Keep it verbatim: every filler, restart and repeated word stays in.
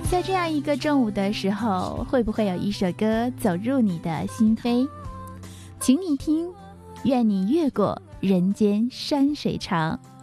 在这样一个正午的时候，会不会有一首歌走入你的心扉？请你听，愿你越过人间山水长。